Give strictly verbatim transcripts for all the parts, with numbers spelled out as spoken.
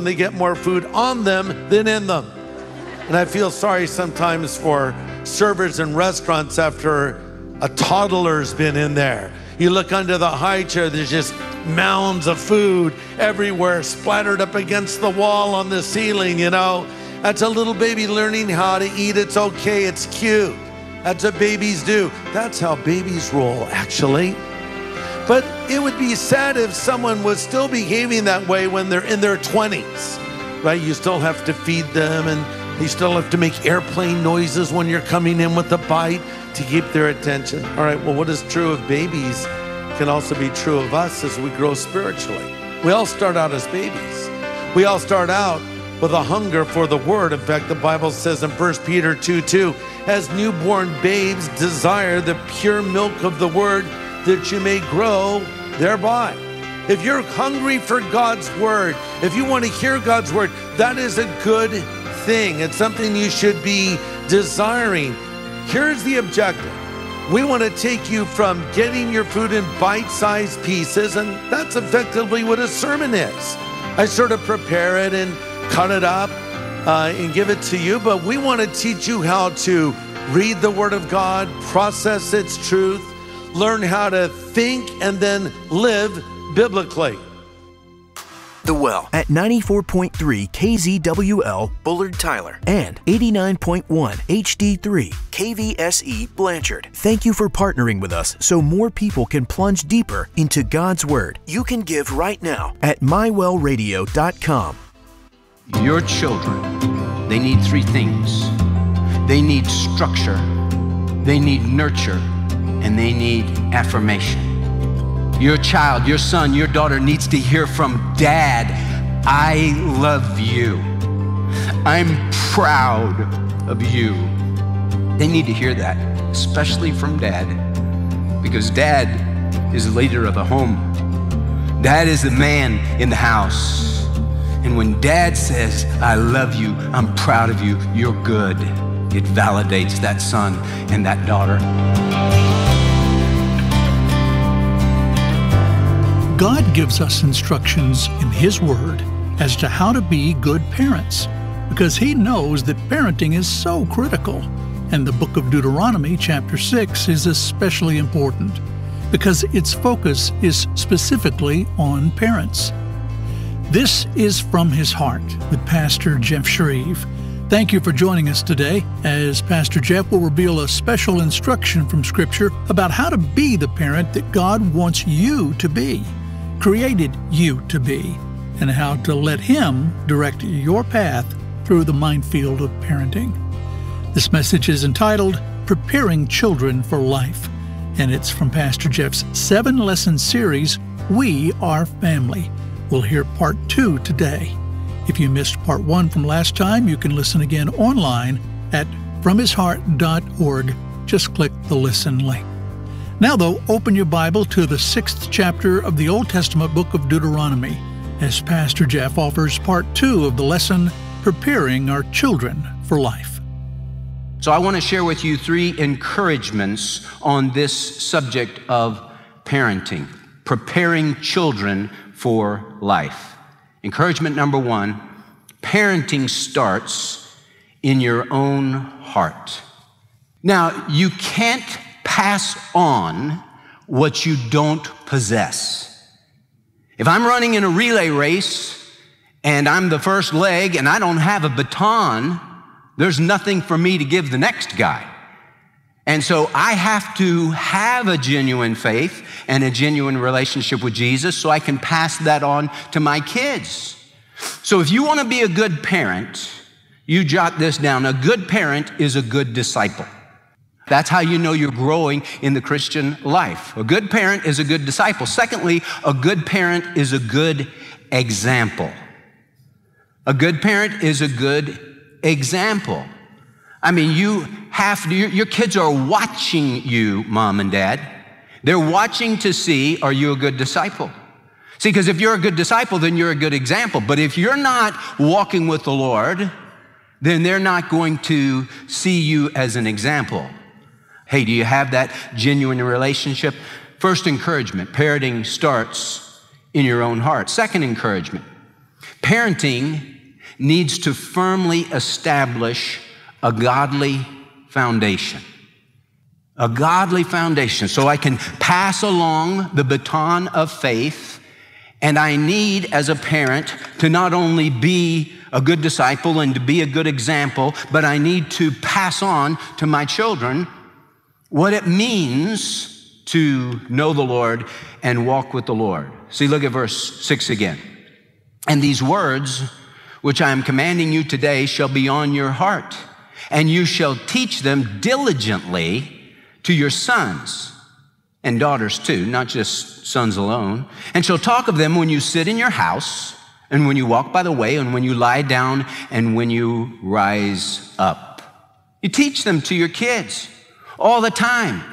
They get more food on them than in them. And I feel sorry sometimes for servers in restaurants after a toddler's been in there. You look under the high chair, there's just mounds of food everywhere, splattered up against the wall on the ceiling, you know. That's a little baby learning how to eat. It's okay, it's cute. That's what babies do. That's how babies roll, actually. But it would be sad if someone was still behaving that way when they're in their twenties, right? You still have to feed them, and you still have to make airplane noises when you're coming in with a bite to keep their attention. All right, well, what is true of babies can also be true of us as we grow spiritually. We all start out as babies. We all start out with a hunger for the word. In fact, the Bible says in First Peter two two, as newborn babes desire the pure milk of the word, that you may grow thereby. If you're hungry for God's word, if you want to hear God's word, that is a good thing. It's something you should be desiring. Here's the objective. We want to take you from getting your food in bite-sized pieces, and that's effectively what a sermon is. I sort of prepare it and cut it up uh, and give it to you, but we want to teach you how to read the Word of God, process its truth, learn how to think, and then live biblically. The Well at ninety-four point three K Z W L Bullard Tyler and eighty-nine point one H D three K V S E Blanchard. Thank you for partnering with us so more people can plunge deeper into God's Word. You can give right now at my well radio dot com. Your children, they need three things. They need structure, they need nurture, and they need affirmation. Your child, your son, your daughter needs to hear from Dad, I love you. I'm proud of you. They need to hear that, especially from Dad, because Dad is the leader of the home. Dad is the man in the house. And when Dad says, I love you, I'm proud of you, you're good, it validates that son and that daughter. God gives us instructions in His Word as to how to be good parents, because He knows that parenting is so critical. And the book of Deuteronomy, chapter six, is especially important because its focus is specifically on parents. This is From His Heart with Pastor Jeff Shreve. Thank you for joining us today as Pastor Jeff will reveal a special instruction from Scripture about how to be the parent that God wants you to be, created you to be, and how to let Him direct your path through the minefield of parenting. This message is entitled Preparing Children for Life, and it's from Pastor Jeff's seven-lesson series, We Are Family. We'll hear part two today. If you missed part one from last time, you can listen again online at from his heart dot org. Just click the listen link. Now, though, open your Bible to the sixth chapter of the Old Testament book of Deuteronomy, as Pastor Jeff offers part two of the lesson, Preparing Our Children for Life. So I want to share with you three encouragements on this subject of parenting, preparing children for life. Encouragement number one, parenting starts in your own heart. Now, you can't pass on what you don't possess. If I'm running in a relay race and I'm the first leg and I don't have a baton, there's nothing for me to give the next guy. And so I have to have a genuine faith and a genuine relationship with Jesus so I can pass that on to my kids. So if you want to be a good parent, you jot this down. A good parent is a good disciple. That's how you know you're growing in the Christian life. A good parent is a good disciple. Secondly, a good parent is a good example. A good parent is a good example. I mean, you have to, your, your kids are watching you, mom and dad. They're watching to see, are you a good disciple? See, because if you're a good disciple, then you're a good example. But if you're not walking with the Lord, then they're not going to see you as an example. Hey, do you have that genuine relationship? First encouragement, parenting starts in your own heart. Second encouragement, Parenting needs to firmly establish a godly foundation. A godly foundation, so I can pass along the baton of faith. And I need, as a parent, to not only be a good disciple and to be a good example, but I need to pass on to my children what it means to know the Lord and walk with the Lord. See, look at verse six again. And these words, which I am commanding you today, shall be on your heart, and you shall teach them diligently to your sons and daughters too, not just sons alone, and shall talk of them when you sit in your house, and when you walk by the way, and when you lie down, and when you rise up. You teach them to your kids all the time.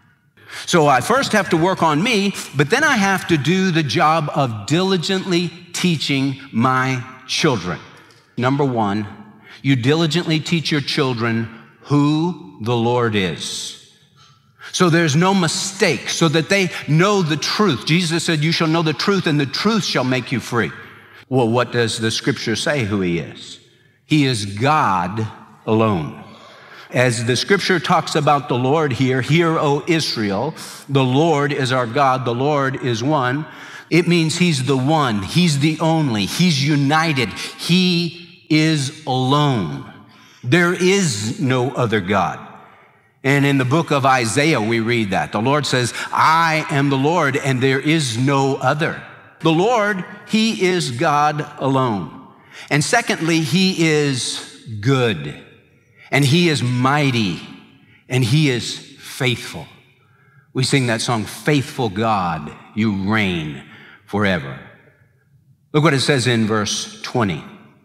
So I first have to work on me, but then I have to do the job of diligently teaching my children. Number one, you diligently teach your children who the Lord is. So there's no mistake, so that they know the truth. Jesus said, you shall know the truth, and the truth shall make you free. Well, what does the scripture say who he is? He is God alone. As the scripture talks about the Lord here, hear, O Israel, the Lord is our God, the Lord is one. It means he's the one, he's the only, he's united, he is alone. There is no other God. And in the book of Isaiah, we read that. The Lord says, I am the Lord, and there is no other. The Lord, he is God alone. And secondly, he is good, and he is mighty, and he is faithful. We sing that song, Faithful God, you reign forever. Look what it says in verse twenty.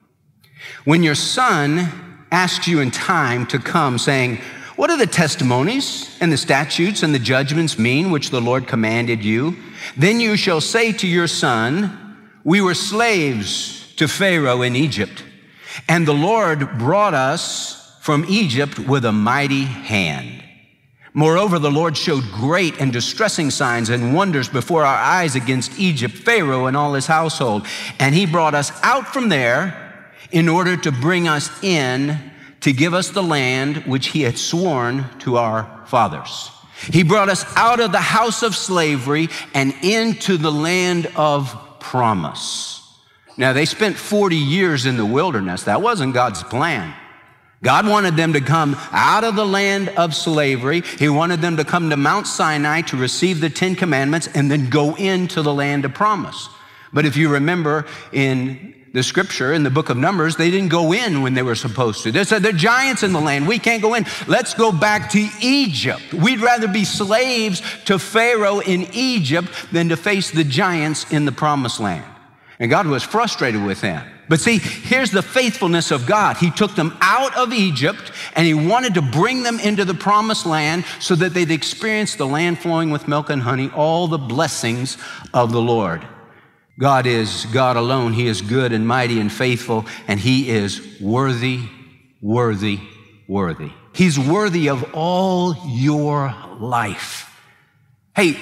When your son asks you in time to come, saying, what do the testimonies and the statutes and the judgments mean which the Lord commanded you? Then you shall say to your son, we were slaves to Pharaoh in Egypt, and the Lord brought us from Egypt with a mighty hand. Moreover, the Lord showed great and distressing signs and wonders before our eyes against Egypt, Pharaoh and all his household. And he brought us out from there in order to bring us in to give us the land which he had sworn to our fathers. He brought us out of the house of slavery and into the land of promise. Now, they spent forty years in the wilderness. That wasn't God's plan. God wanted them to come out of the land of slavery. He wanted them to come to Mount Sinai to receive the Ten Commandments and then go into the land of promise. But if you remember in the scripture in the book of Numbers, they didn't go in when they were supposed to. They said, there are giants in the land. We can't go in. Let's go back to Egypt. We'd rather be slaves to Pharaoh in Egypt than to face the giants in the promised land. And God was frustrated with them. But see, here's the faithfulness of God. He took them out of Egypt, and he wanted to bring them into the promised land so that they'd experience the land flowing with milk and honey, all the blessings of the Lord. God is God alone. He is good and mighty and faithful, and he is worthy, worthy, worthy. He's worthy of all your life. Hey,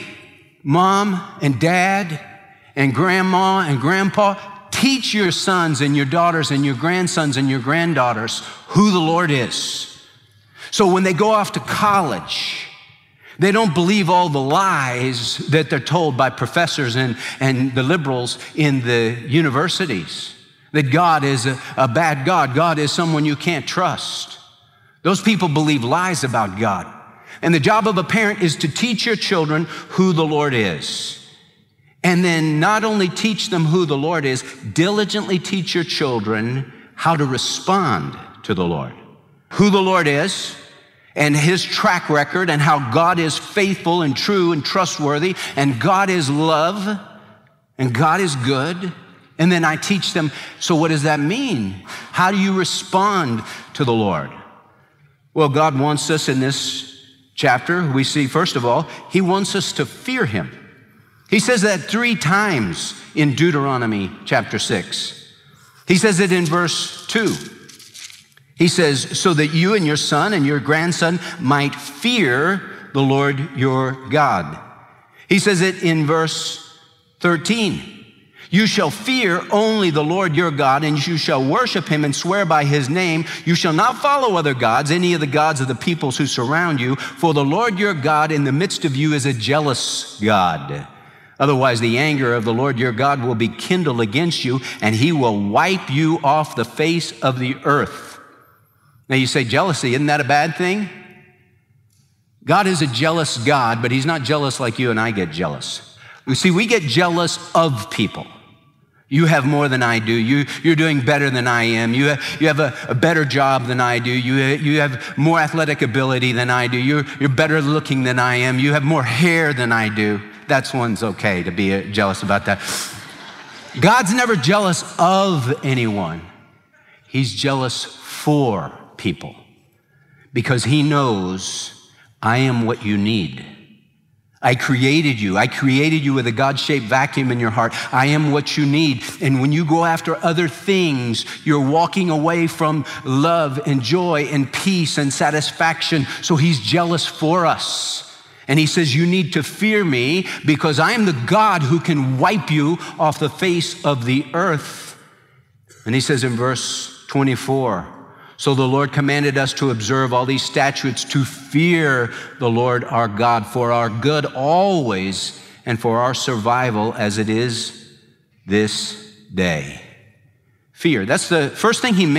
mom and dad and grandma and grandpa, teach your sons and your daughters and your grandsons and your granddaughters who the Lord is. So when they go off to college, they don't believe all the lies that they're told by professors and, and the liberals in the universities, that God is a, a bad God. God is someone you can't trust. Those people believe lies about God. And the job of a parent is to teach your children who the Lord is. And then not only teach them who the Lord is, diligently teach your children how to respond to the Lord. Who the Lord is, and his track record, and how God is faithful and true and trustworthy, and God is love, and God is good. And then I teach them, so what does that mean? How do you respond to the Lord? Well, God wants us in this chapter, we see, first of all, he wants us to fear him. He says that three times in Deuteronomy chapter six. He says it in verse two. He says, so that you and your son and your grandson might fear the Lord your God. He says it in verse thirteen. You shall fear only the Lord your God, and you shall worship him and swear by his name. You shall not follow other gods, any of the gods of the peoples who surround you, for the Lord your God in the midst of you is a jealous God. Otherwise, the anger of the Lord your God will be kindled against you, and he will wipe you off the face of the earth. Now you say, jealousy, isn't that a bad thing? God is a jealous God, but he's not jealous like you and I get jealous. You see, we get jealous of people. You have more than I do. You, you're doing better than I am. You have, you have a, a better job than I do. You, you have more athletic ability than I do. You're, you're better looking than I am. You have more hair than I do. That's one's okay to be jealous about that. God's never jealous of anyone. He's jealous for people because he knows I am what you need. I created you. I created you with a God-shaped vacuum in your heart. I am what you need. And when you go after other things, you're walking away from love and joy and peace and satisfaction. So he's jealous for us. And he says, you need to fear me because I am the God who can wipe you off the face of the earth. And he says in verse twenty-four, so the Lord commanded us to observe all these statutes, to fear the Lord our God for our good always and for our survival as it is this day. Fear. That's the first thing he mentioned.